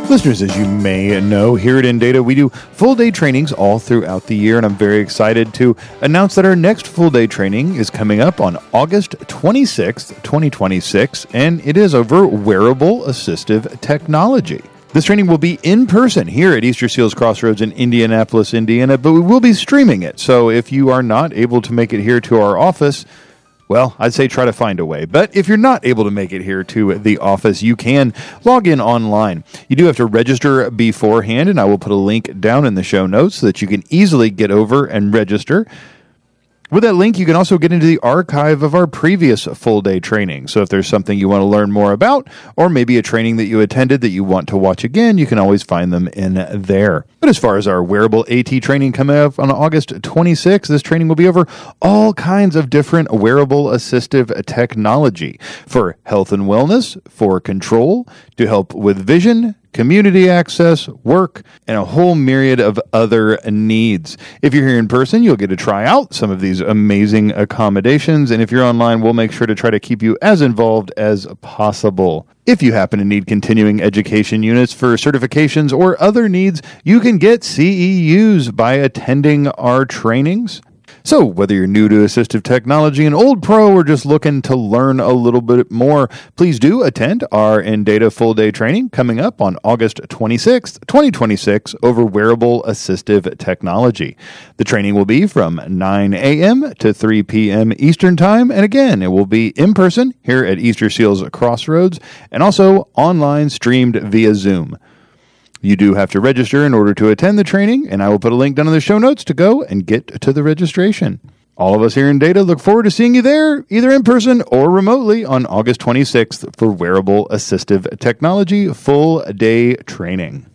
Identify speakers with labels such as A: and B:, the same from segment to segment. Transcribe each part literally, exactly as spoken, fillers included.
A: Listeners, as you may know, here at InData, we do full-day trainings all throughout the year, and I'm very excited to announce that our next full-day training is coming up on August twenty-sixth, twenty twenty-six, and it is over wearable assistive technology. This training will be in person here at Easter Seals Crossroads in Indianapolis, Indiana, but we will be streaming it, so if you are not able to make it here to our office, well, I'd say try to find a way. But if you're not able to make it here to the office, you can log in online. You do have to register beforehand, and I will put a link down in the show notes so that you can easily get over and register. With that link, you can also get into the archive of our previous full-day training. So if there's something you want to learn more about, or maybe a training that you attended that you want to watch again, you can always find them in there. But as far as our wearable AT training coming up on August twenty-sixth, this training will be over all kinds of different wearable assistive technology for health and wellness, for control, to help with vision, community access, work, and a whole myriad of other needs. If you're here in person, you'll get to try out some of these amazing accommodations, and if you're online, we'll make sure to try to keep you as involved as possible. If you happen to need continuing education units for certifications or other needs, you can get C E Us by attending our trainings. So whether you're new to assistive technology, an old pro, or just looking to learn a little bit more, please do attend our InData full day training coming up on August twenty-sixth, twenty twenty-six over wearable assistive technology. The training will be from nine a.m. to three p.m. Eastern Time, and again, it will be in person here at Easter Seals Crossroads and also online streamed via Zoom. You do have to register in order to attend the training, and I will put a link down in the show notes to go and get to the registration. All of us here in Data look forward to seeing you there, either in person or remotely, on August twenty-sixth for Wearable Assistive Technology Full Day Training.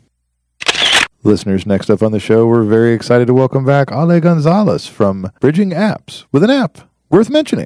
A: Listeners, next up on the show, we're very excited to welcome back Ale Gonzalez from Bridging Apps with an app worth mentioning.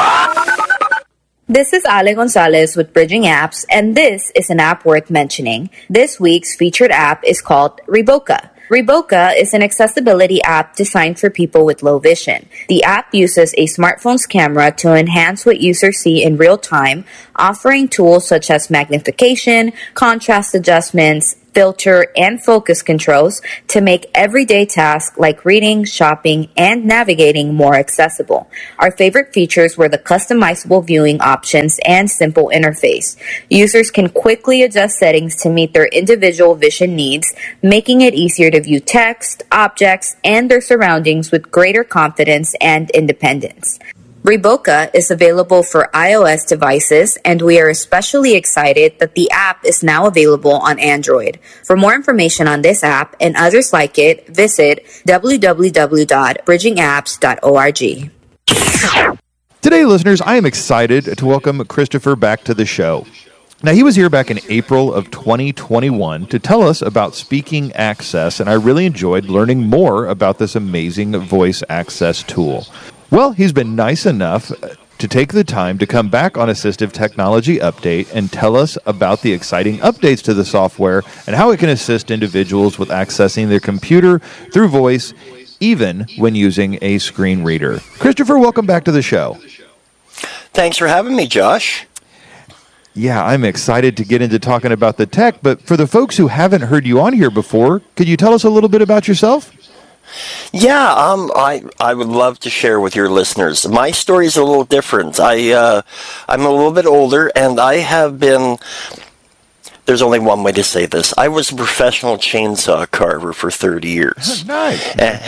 B: This is Ale Gonzalez with Bridging Apps, and this is an app worth mentioning. This week's featured app is called Riboka. Riboka is an accessibility app designed for people with low vision. The app uses a smartphone's camera to enhance what users see in real time, offering tools such as magnification, contrast adjustments, filter, and focus controls to make everyday tasks like reading, shopping, and navigating more accessible. Our favorite features were the customizable viewing options and simple interface. Users can quickly adjust settings to meet their individual vision needs, making it easier to view text, objects, and their surroundings with greater confidence and independence. Riboka is available for iOS devices, and we are especially excited that the app is now available on Android. For more information on this app and others like it, visit w w w dot bridging apps dot org.
A: Today, listeners, I am excited to welcome Christopher back to the show. Now, he was here back in April of twenty twenty-one to tell us about Speaking Access, and I really enjoyed learning more about this amazing voice access tool. Well, he's been nice enough to take the time to come back on Assistive Technology Update and tell us about the exciting updates to the software and how it can assist individuals with accessing their computer through voice, even when using a screen reader. Christopher, welcome back to the show.
C: Thanks for having me, Josh.
A: Yeah, I'm excited to get into talking about the tech, but for the folks who haven't heard you on here before, could you tell us a little bit about yourself?
C: Yeah, um, I I would love to share with your listeners. My story is a little different. I uh, I'm a little bit older, and I have been. There's only one way to say this. I was a professional chainsaw carver for thirty years.
A: Nice.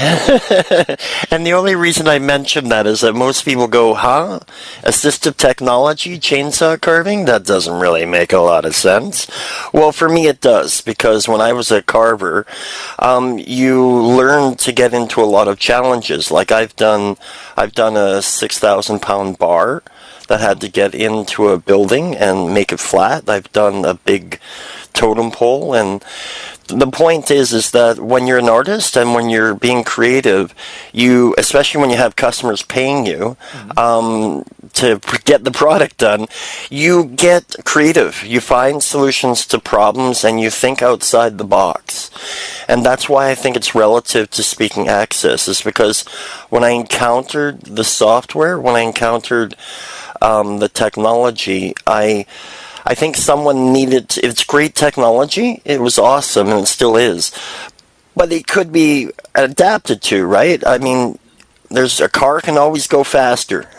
C: And the only reason I mention that is that most people go, huh? Assistive technology, chainsaw carving? That doesn't really make a lot of sense. Well, for me it does, because when I was a carver, um, you learn to get into a lot of challenges. Like I've done, I've done a six thousand pound bar that had to get into a building and make it flat. I've done a big totem pole, and the point is is that when you're an artist and when you're being creative, you, especially when you have customers paying you mm-hmm. um, to get the product done, you get creative. You find solutions to problems and you think outside the box. And that's why I think it's relative to Speaking Access, is because when I encountered the software, when I encountered um, the technology, I I think someone needed, to, it's great technology, it was awesome, and it still is, but it could be adapted to, right? I mean, there's a car can always go faster.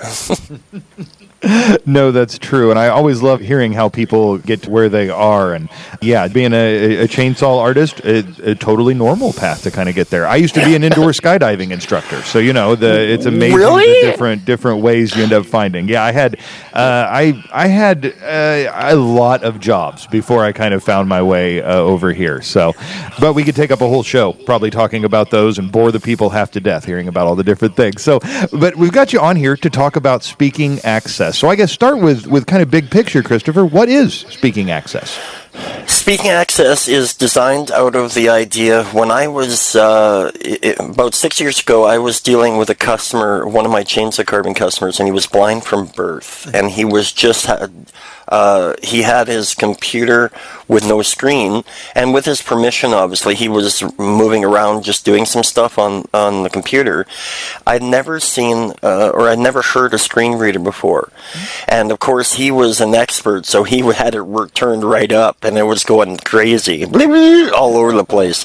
A: No, that's true. And I always love hearing how people get to where they are. And yeah, being a, a chainsaw artist, a, a totally normal path to kind of get there. I used to be an indoor skydiving instructor. So, you know, the it's amazing
C: really?
A: the different different ways you end up finding. Yeah, I had uh, I I had uh, a lot of jobs before I kind of found my way uh, over here. So, but we could take up a whole show probably talking about those and bore the people half to death hearing about all the different things. So, but we've got you on here to talk about Speaking Access. So I guess start with, with kind of big picture, Christopher. What is Speaking Access?
C: Speaking Access is designed out of the idea when I was, uh, it, about six years ago, I was dealing with a customer, one of my chainsaw carving customers, and he was blind from birth. And he was just, had, uh, he had his computer with no screen, and with his permission, obviously, he was moving around just doing some stuff on, on the computer. I'd never seen, uh, or I'd never heard a screen reader before. And of course, he was an expert, so he had it turned right up, and it was going crazy, all over the place.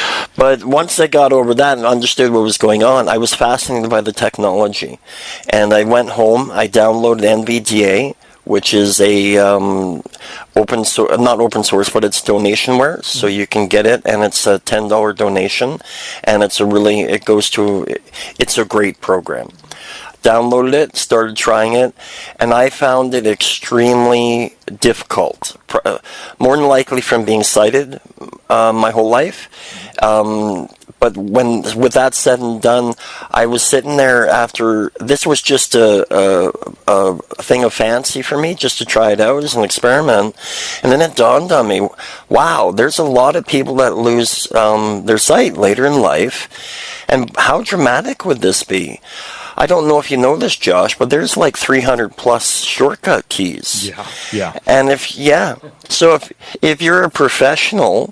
C: But once I got over that and understood what was going on, I was fascinated by the technology. And I went home, I downloaded N V D A, which is a um, open source, not open source, but it's donationware, so you can get it, and it's a ten dollars donation, and it's a really, it goes to, it's a great program. Downloaded it, started trying it, and I found it extremely difficult. More than likely from being sighted uh, my whole life. Um, but when, with that said and done, I was sitting there after, this was just a, a, a thing of fancy for me, just to try it out as an experiment. And then it dawned on me, wow, there's a lot of people that lose um, their sight later in life. And how dramatic would this be? I don't know if you know this, Josh, but there's like three hundred plus shortcut keys.
A: Yeah, yeah.
C: And if, yeah, so if if you're a professional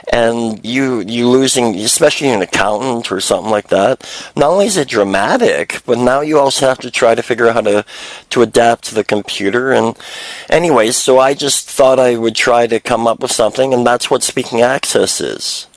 C: and you you losing, especially an accountant or something like that, not only is it dramatic, but now you also have to try to figure out how to to adapt to the computer. And anyways, so I just thought I would try to come up with something, and that's what Speaking Access is.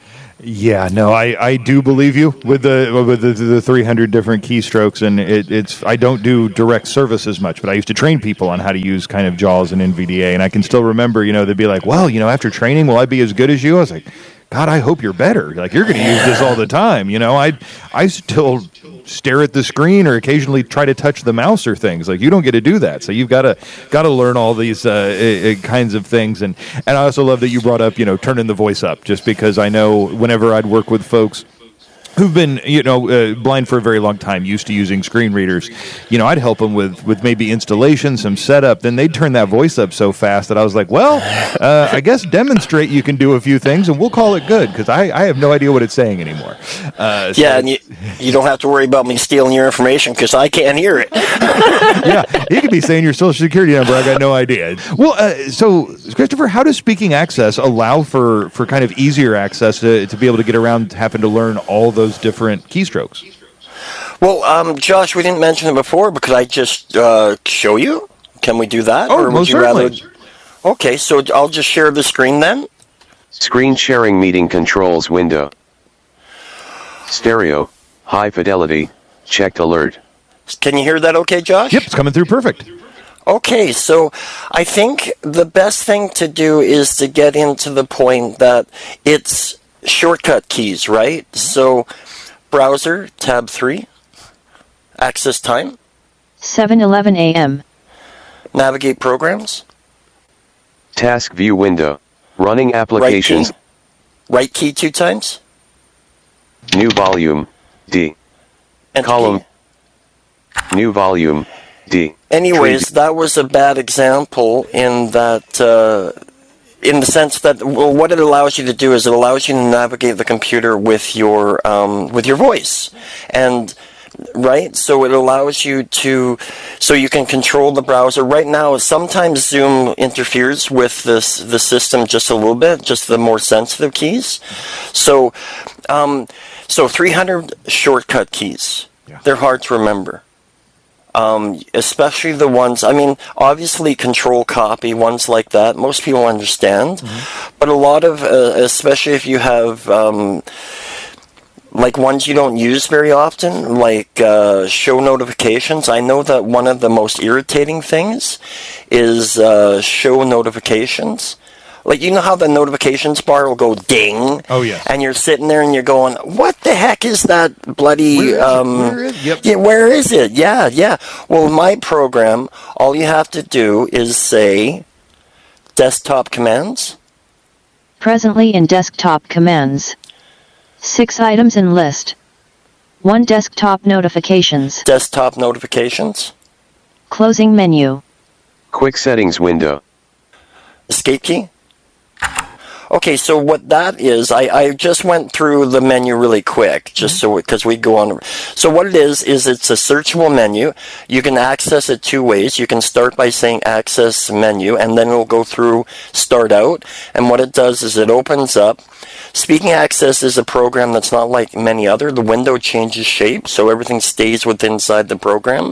A: Yeah, no, I, I do believe you with the with the, the three hundred different keystrokes, and it, it's I don't do direct service as much, but I used to train people on how to use kind of JAWS and N V D A, and I can still remember, you know, they'd be like, well, you know, after training, will I be as good as you? I was like, God, I hope you're better. Like, you're going to use this all the time, you know. I I still stare at the screen or occasionally try to touch the mouse or things. Like, you don't get to do that, so you've got to got to learn all these uh, uh, kinds of things. And and I also love that you brought up, you know, turning the voice up, just because I know whenever I'd work with folks who've been, you know, uh, blind for a very long time, used to using screen readers, you know, I'd help them with, with maybe installation, some setup. Then they'd turn that voice up so fast that I was like, well, uh, I guess demonstrate you can do a few things, and we'll call it good, because I, I have no idea what it's saying anymore. Uh, so,
C: yeah, and you, you don't have to worry about me stealing your information, because I can't hear it.
A: Yeah, you could be saying your social security number. I got no idea. Well, uh, so, Christopher, how does Speaking Access allow for, for kind of easier access to, to be able to get around having to learn all those different keystrokes?
C: Well, um, Josh, we didn't mention it before, but could I just uh, show you? Can we do that?
A: Oh,
C: or would
A: most
C: you
A: certainly.
C: rather? Okay, so I'll just share the screen then.
D: Screen sharing meeting controls window. Stereo, high fidelity, checked alert.
C: Can you hear that okay, Josh?
A: Yep, it's coming through perfect.
C: Okay, so I think the best thing to do is to get into the point that it's shortcut keys, right? So, browser, tab three, access time,
E: seven eleven a.m.
C: navigate programs,
D: Task view window, running applications,
C: right key, right key two times,
D: new volume, D,
C: Enter
D: column,
C: key.
D: New volume, D.
C: Anyways,
D: Tree-
C: that was a bad example in that, uh, in the sense that, well, what it allows you to do is it allows you to navigate the computer with your, um, with your voice. And, right? So it allows you to, so you can control the browser. Right now, sometimes Zoom interferes with this, the system just a little bit, just the more sensitive keys. So, um, so three hundred shortcut keys.
A: Yeah.
C: They're hard to remember. Um, especially the ones, I mean, obviously control copy, ones like that, most people understand. Mm-hmm. But a lot of, uh, especially if you have, um, like ones you don't use very often, like uh, show notifications. I know that one of the most irritating things is uh, show notifications. Like, you know how the notifications bar will go ding?
A: Oh, yes.
C: And you're sitting there and you're going, what the heck is that bloody...
A: Where is
C: um,
A: it? Where is it? Yep.
C: Yeah, where is it? Yeah, yeah. Well, my program, all you have to do is say desktop commands.
E: Presently in desktop commands. Six items in list. One desktop notifications.
C: Desktop notifications.
E: Closing menu.
D: Quick settings window.
C: Escape key. Okay, so what that is, I, I just went through the menu really quick, just so, because we go on. So what it is, is it's a searchable menu. You can access it two ways. You can start by saying access menu, and then it'll go through start out. And what it does is it opens up. Speaking Access is a program that's not like many other. The window changes shape, so everything stays within inside the program.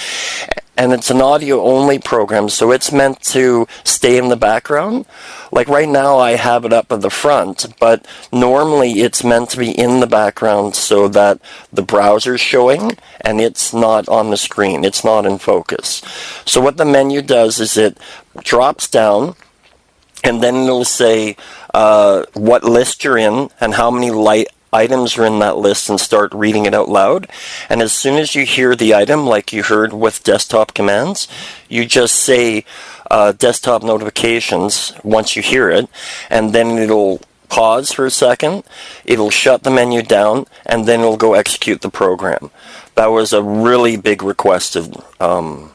C: And it's an audio-only program, so it's meant to stay in the background. Like right now, I have it up at the front, but normally it's meant to be in the background so that the browser's showing, and it's not on the screen. It's not in focus. So what the menu does is it drops down, and then it'll say uh, what list you're in and how many light items are in that list and start reading it out loud. And as soon as you hear the item, like you heard with desktop commands, you just say uh, desktop notifications once you hear it, and then it'll pause for a second, it'll shut the menu down, and then it'll go execute the program. That was a really big requested um,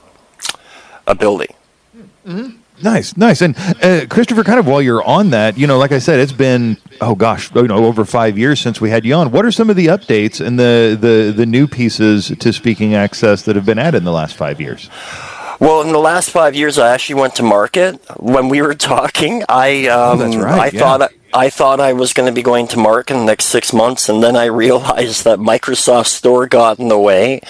C: ability.
A: Mm-hmm. Nice, nice. And uh, Christopher, kind of while you're on that, you know, like I said, it's been, oh gosh, you know, over five years since we had you on. What are some of the updates and the, the, the new pieces to Speaking Access that have been added in the last five years?
C: Well, in the last five years, I actually went to market. When we were talking, I um,
A: oh, that's right.
C: I
A: yeah.
C: thought I thought I was going to be going to market in the next six months, and then I realized that Microsoft Store got in the way.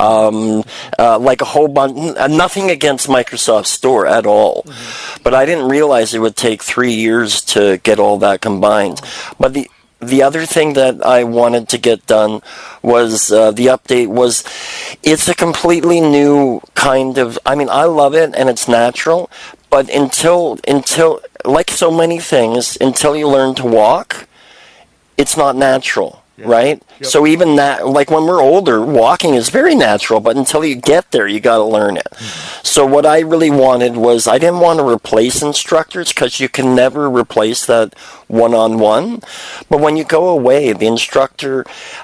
C: Um, uh, like a whole bunch, nothing against Microsoft Store at all, mm-hmm. but I didn't realize it would take three years to get all that combined. But the The other thing that I wanted to get done was uh, the update was, it's a completely new kind of, I mean, I love it and it's natural, but until, until like so many things, until you learn to walk, it's not natural. Yeah. Right? Yep. So even that, like when we're older, walking is very natural, but until you get there, you got to learn it. Mm-hmm. So what I really wanted was, I didn't want to replace instructors, because you can never replace that one-on-one. But when you go away, the instructor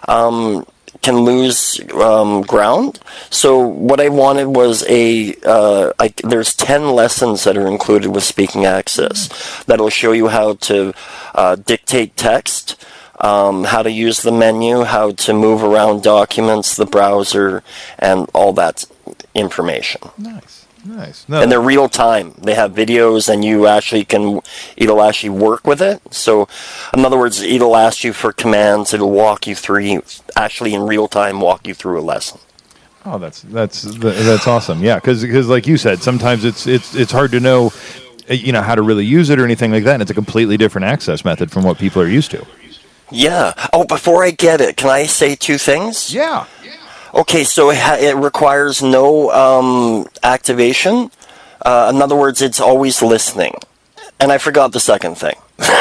C: um, can lose um, ground. So what I wanted was a, uh, I, there's ten lessons that are included with Speaking Access mm-hmm. that'll show you how to uh, dictate text, Um, how to use the menu, how to move around documents, the browser, and all that information.
A: Nice, nice. No,
C: and they're real time. They have videos, and you actually can, it'll actually work with it. So, in other words, it'll ask you for commands. It'll walk you through, actually in real time, walk you through a lesson.
A: Oh, that's that's that's awesome. Yeah, because like you said, sometimes it's it's it's hard to know, you know, how to really use it or anything like that. And it's a completely different access method from what people are used to.
C: Yeah. Oh, before I get it, can I say two things?
A: Yeah.
C: Okay, so it, ha- it requires no um, activation. Uh, in other words, it's always listening. And I forgot the second thing.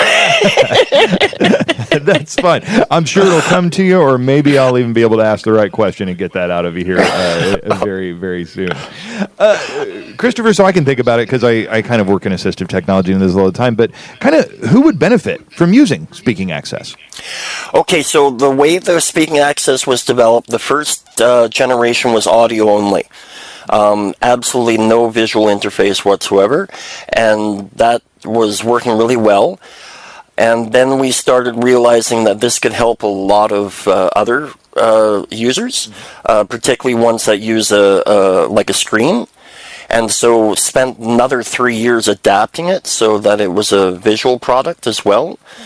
A: That's fine. I'm sure it'll come to you, or maybe I'll even be able to ask the right question and get that out of you here uh, very, very soon. Uh, Christopher, so I can think about it, because I, I kind of work in assistive technology and this all the time, but kind of who would benefit from using Speaking Access?
C: Okay, so the way the Speaking Access was developed, the first uh, generation was audio only. Um, absolutely no visual interface whatsoever, and that was working really well. And then we started realizing that this could help a lot of uh, other uh, users, uh, particularly ones that use a, a like a screen. And so spent another three years adapting it so that it was a visual product as well.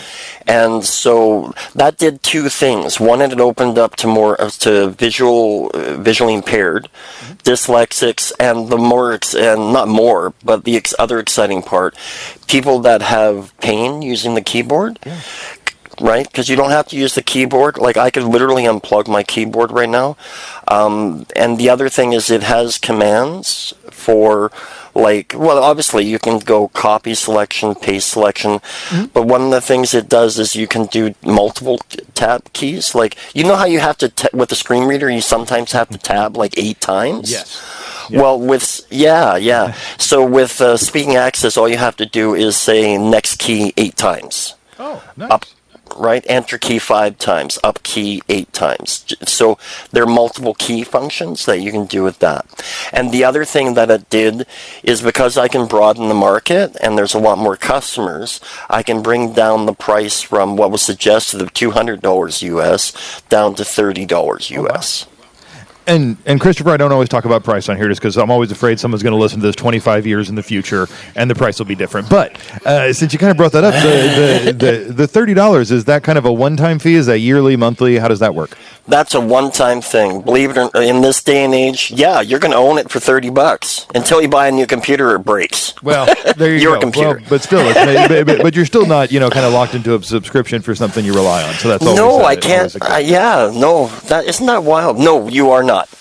C: And so that did two things. One, it opened up to more uh, to visual, uh, visually impaired, mm-hmm. dyslexics, and the more ex- and not more, but the ex- other exciting part, people that have pain using the keyboard. Yeah. Right? Because you don't have to use the keyboard. Like, I could literally unplug my keyboard right now. Um, and the other thing is it has commands for, like, well, obviously you can go copy selection, paste selection. Mm-hmm. But one of the things it does is you can do multiple tab keys. Like, you know how you have to, t- with a screen reader, you sometimes have to tab like eight times?
A: Yes. Yeah.
C: Well, with, yeah, yeah. So with uh, Speaking Access, all you have to do is say next key eight times.
A: Oh, nice.
C: Up, right? Enter key five times, up key eight times. So there are multiple key functions that you can do with that. And the other thing that it did is because I can broaden the market and there's a lot more customers, I can bring down the price from what was suggested of two hundred dollars U S down to thirty dollars U S.
A: Oh, wow. And and Christopher, I don't always talk about price on here just because I'm always afraid someone's going to listen to this twenty-five years in the future and the price will be different. But uh, since you kind of brought that up, the, the, the, the thirty dollars, is that kind of a one-time fee? Is that yearly, monthly? How does that work?
C: That's a one-time thing. Believe it or not, in this day and age, yeah, you're going to own it for thirty bucks until you buy a new computer or it breaks.
A: Well, there you
C: Your
A: go.
C: computer.
A: Well, but still, it's, but, but you're still not, you know, kind of locked into a subscription for something you rely on. So that's always
C: no,
A: a,
C: I can't. Uh, yeah, no, that isn't that wild. No, you are not.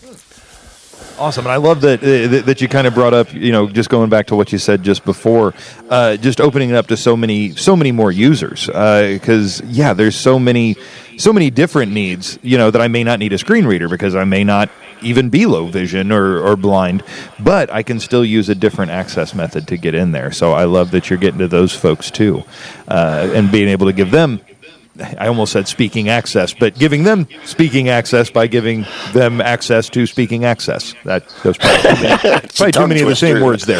A: Awesome, and I love that uh, that you kind of brought up, you know, just going back to what you said just before, uh, just opening it up to so many, so many more users. Because uh, yeah, there's so many, so many different needs, you know, that I may not need a screen reader because I may not even be low vision or, or blind, but I can still use a different access method to get in there. So I love that you're getting to those folks too, uh, and being able to give them. I almost said speaking access, but giving them speaking access by giving them access to speaking access. That goes probably, probably too many of the same words there.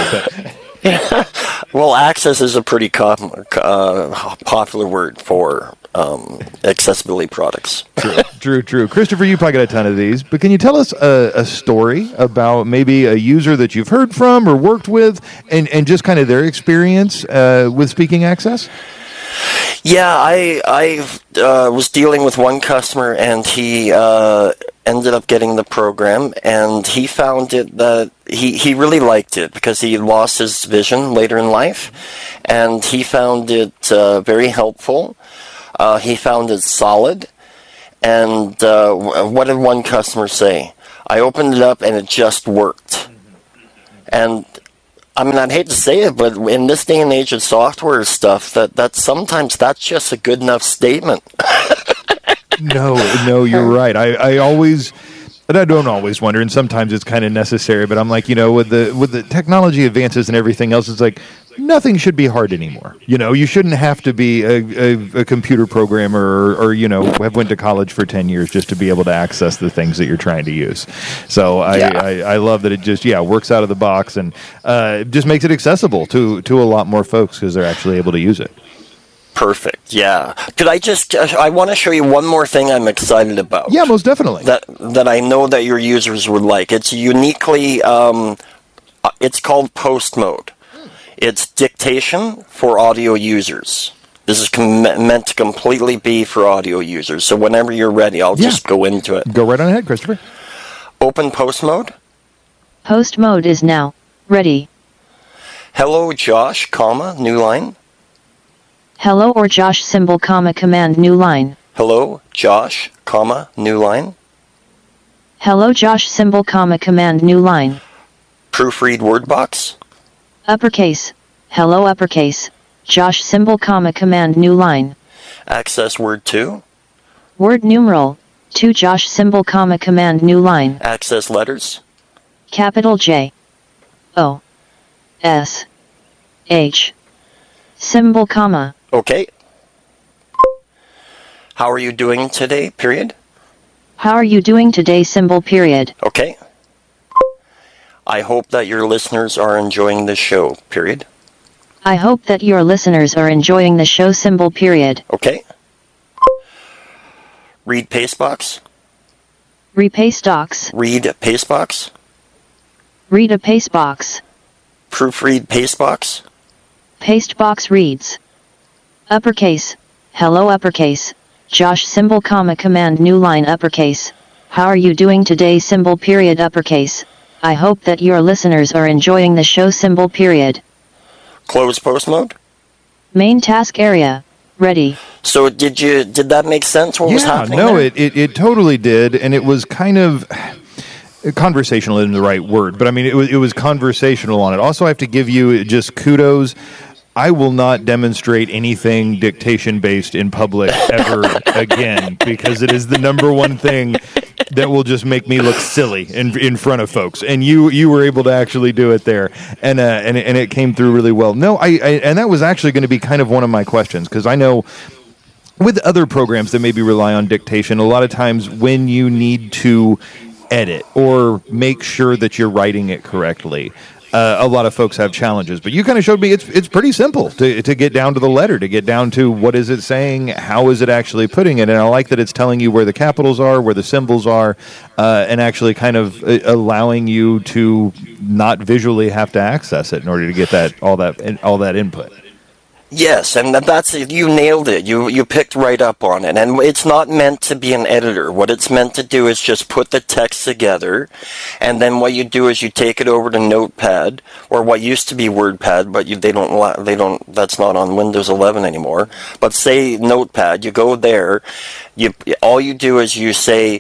A: But.
C: Well, access is a pretty com- uh, popular word for um, accessibility products.
A: True, true, true. Christopher, you probably got a ton of these, but can you tell us a, a story about maybe a user that you've heard from or worked with and, and just kind of their experience uh, with speaking access?
C: Yeah, I I uh, was dealing with one customer, and he uh, ended up getting the program, and he found it that he, he really liked it because he lost his vision later in life, and he found it uh, very helpful. Uh, he found it solid, and uh, what did one customer say? I opened it up, and it just worked. And I mean, I'd hate to say it, but in this day and age of software stuff, that, that sometimes that's just a good enough statement.
A: no, no, you're right. I, I always, and I don't always wonder, and sometimes it's kind of necessary, but I'm like, you know, with the with the technology advances and everything else, it's like, nothing should be hard anymore. You know, you shouldn't have to be a, a, a computer programmer or, or, you know, have went to college for ten years just to be able to access the things that you're trying to use. So I,
C: yeah.
A: I, I love that it just, yeah, works out of the box and uh, just makes it accessible to, to a lot more folks because they're actually able to use it.
C: Perfect. Yeah. Could I just, I want to show you one more thing I'm excited about.
A: Yeah, most definitely.
C: That, that I know that your users would like. It's uniquely, um, it's called Post Mode. It's dictation for audio users. This is com- meant to completely be for audio users. So whenever you're ready, I'll
A: yeah.
C: just go into it.
A: Go right on ahead, Christopher.
C: Open Post Mode.
E: Post Mode is now ready.
C: Hello, Josh, comma, new line.
E: Hello or Josh symbol, comma, command, new line.
C: Hello, Josh, comma, new line.
E: Hello, Josh symbol, comma, command, new line.
C: Proofread word box.
E: Uppercase. Hello, uppercase. Josh symbol, comma, command, new line.
C: Access word two.
E: Word numeral. two Josh symbol, comma, command, new line.
C: Access letters.
E: Capital J. O. S. H. Symbol, comma.
C: Okay. How are you doing today, period?
E: How are you doing today, symbol, period.
C: Okay. I hope that your listeners are enjoying this show, period.
E: I hope that your listeners are enjoying the show, symbol, period.
C: Okay. Read Pastebox.
E: Repaste docs.
C: Read Pastebox.
E: Read a pastebox.
C: Proofread Pastebox.
E: Pastebox reads. Uppercase. hello uppercase, Josh symbol comma command new line uppercase, how are you doing today symbol period uppercase, I hope that your listeners are enjoying the show symbol period.
C: Close post mode?
E: Main task area, ready.
C: So did you, did that make sense what
A: yeah,
C: was happening
A: no,
C: there?
A: it, it, it totally did, and it was kind of... Conversational isn't the right word, but I mean, it was, it was conversational on it. Also, I have to give you just kudos. I will not demonstrate anything dictation-based in public ever again, because it is the number one thing that will just make me look silly in in front of folks. And you you were able to actually do it there, and uh, and and it came through really well. No, I, I and that was actually going to be kind of one of my questions, because I know with other programs that maybe rely on dictation, a lot of times when you need to edit or make sure that you're writing it correctly, Uh, a lot of folks have challenges, but you kind of showed me it's it's pretty simple to to get down to the letter, to get down to what is it saying, how is it actually putting it, and I like that it's telling you where the capitals are, where the symbols are, uh, and actually kind of uh, allowing you to not visually have to access it in order to get that all that all that input.
C: Yes, and that's it. You nailed it. You you picked right up on it. And it's not meant to be an editor. What it's meant to do is just put the text together, and then what you do is you take it over to Notepad, or what used to be WordPad, but you, they don't they don't. That's not on Windows eleven anymore. But say Notepad, you go there. You all you do is you say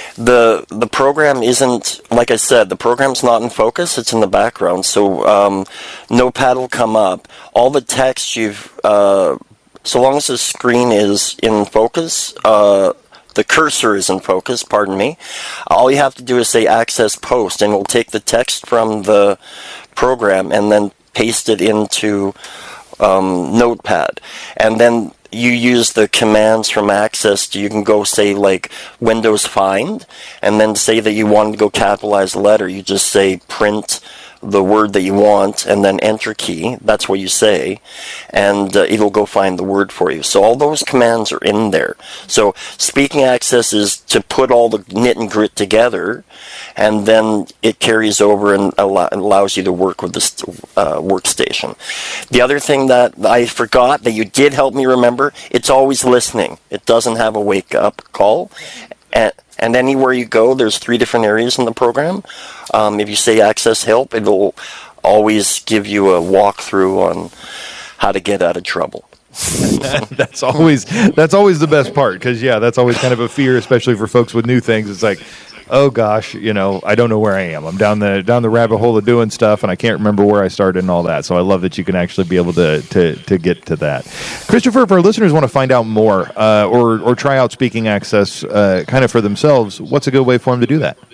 C: the the program isn't, like I said, the program's not in focus. It's in the background. So um, Notepad will come up. All the text you've, uh, so long as the screen is in focus, uh, the cursor is in focus, pardon me, all you have to do is say access post, and it will take the text from the program and then paste it into um, Notepad. And then you use the commands from Access to, you can go say like Windows find, and then say that you want to go capitalize the letter. You just say print the word that you want, and then enter key, that's what you say, and uh, it'll go find the word for you. So all those commands are in there. So Speaking Access is to put all the knit and grit together, and then it carries over and allow, allows you to work with this uh, workstation. The other thing that I forgot that you did help me remember, it's always listening. It doesn't have a wake up call. And, and anywhere you go, there's three different areas in the program. Um, if you say access help, it will always give you a walkthrough on how to get out of trouble.
A: that's always that's always the best part, because yeah, that's always kind of a fear, especially for folks with new things. It's like, oh gosh, you know, I don't know where I am. I'm down the down the rabbit hole of doing stuff, and I can't remember where I started and all that. So I love that you can actually be able to to, to get to that. Christopher, if our listeners want to find out more uh, or or try out Speaking Access uh, kind of for themselves, what's a good way for them to do that?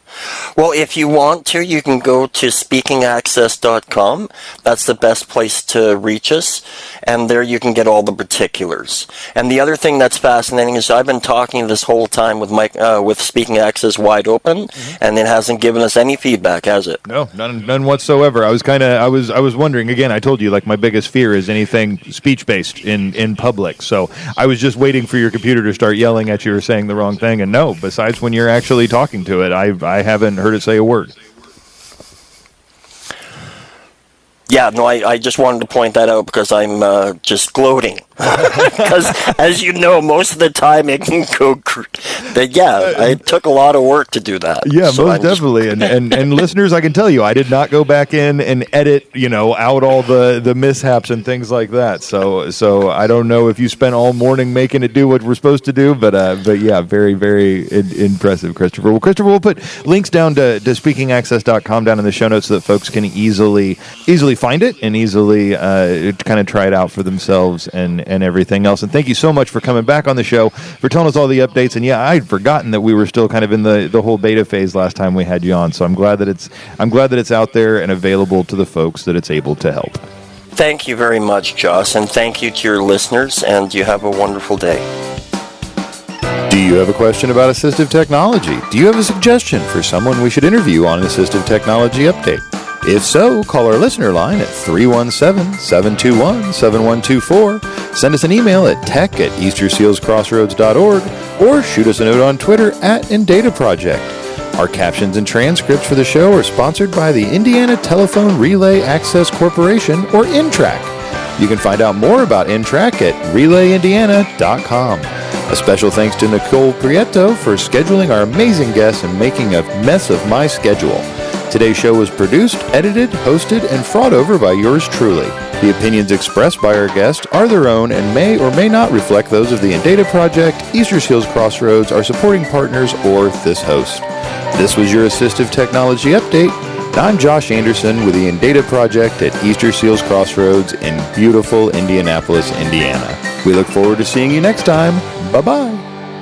C: Well, if you want to, you can go to speaking access dot com. That's the best place to reach us, and there you can get all the particulars. And the other thing that's fascinating is I've been talking this whole time with Mike, uh, with Speaking Access wide open, mm-hmm. and it hasn't given us any feedback, has it?
A: No, none, none whatsoever. I was kind of, I was, I was wondering. Again, I told you, like, my biggest fear is anything speech-based in in public. So I was just waiting for your computer to start yelling at you or saying the wrong thing. And no, besides when you're actually talking to it, I I haven't heard it say a word.
C: Yeah, no, I, I just wanted to point that out because I'm uh, just gloating. Because, as you know, most of the time it can go... Cr- but yeah, it took a lot of work to do that.
A: Yeah,
C: so
A: most
C: I'm
A: definitely.
C: Just...
A: and, and and listeners, I can tell you, I did not go back in and edit, you know, out all the, the mishaps and things like that. So so I don't know if you spent all morning making it do what we're supposed to do, but uh, but yeah, very, very in, impressive, Christopher. Well, Christopher, we'll put links down to, to speaking access dot com down in the show notes so that folks can easily easily find it and easily uh, kind of try it out for themselves and, and everything else. And thank you so much for coming back on the show, for telling us all the updates. And yeah, I'd forgotten that we were still kind of in the, the whole beta phase last time we had you on. So I'm glad that it's I'm glad that it's out there and available to the folks that it's able to help.
C: Thank you very much, Joss, and thank you to your listeners, and you have a wonderful day.
A: Do you have a question about assistive technology? Do you have a suggestion for someone we should interview on an assistive technology update? If so, call our listener line at three one seven, seven two one, seven one two four, send us an email at tech at easter seals crossroads dot org, or shoot us a note on Twitter at Indata Project. Our captions and transcripts for the show are sponsored by the Indiana Telephone Relay Access Corporation, or INTRAC. You can find out more about N-Track at relay indiana dot com. A special thanks to Nicole Prieto for scheduling our amazing guests and making a mess of my schedule. Today's show was produced, edited, hosted, and fraught over by yours truly. The opinions expressed by our guests are their own and may or may not reflect those of the Indata Project, Easter Seals Crossroads, our supporting partners, or this host. This was your Assistive Technology Update. I'm Josh Anderson with the Indata Project at Easter Seals Crossroads in beautiful Indianapolis, Indiana. We look forward to seeing you next time. Bye-bye.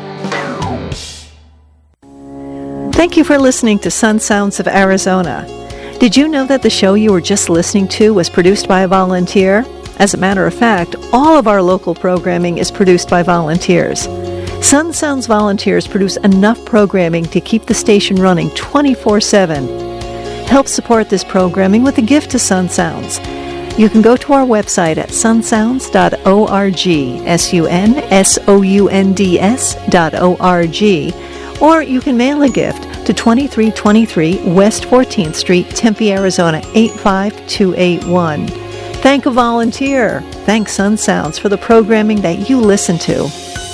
F: Thank you for listening to Sun Sounds of Arizona. Did you know that the show you were just listening to was produced by a volunteer? As a matter of fact, all of our local programming is produced by volunteers. Sun Sounds volunteers produce enough programming to keep the station running twenty-four seven. Help support this programming with a gift to Sun Sounds. You can go to our website at sun sounds dot org, S U N S O U N D S dot O R G, or you can mail a gift to twenty-three twenty-three West fourteenth Street, Tempe, Arizona, eight five two eight one. Thank a volunteer. Thank Sun Sounds for the programming that you listen to.